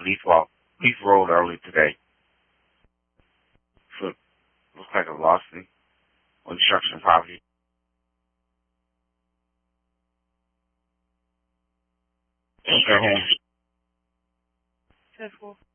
Leaf rolled early today. So looks like a velocity on construction property. Okay. 10-4.